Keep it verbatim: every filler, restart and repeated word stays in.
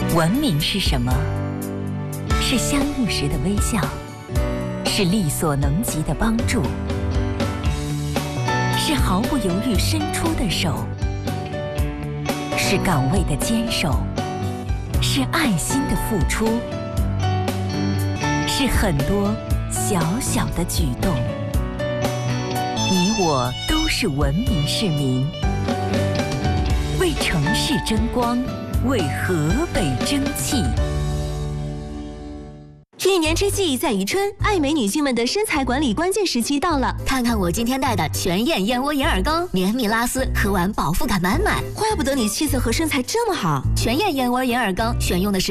文明是什么？是相遇时的微笑，是力所能及的帮助，是毫不犹豫伸出的手，是岗位的坚守，是爱心的付出，是很多小小的举动。你我都是文明市民，为城市争光，为河北争气。 一年之计在于春，爱美女性们的身材管理关键时期到了。 看看我今天带的全燕燕窝银耳羹，绵密拉丝，喝完饱腹感满满。 怪不得你气色和身材这么好。 全燕燕窝银耳羹选用的是